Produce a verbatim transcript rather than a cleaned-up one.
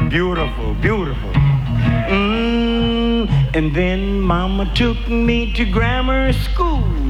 Beautiful, beautiful. Mm, and then Mama took me to grammar school.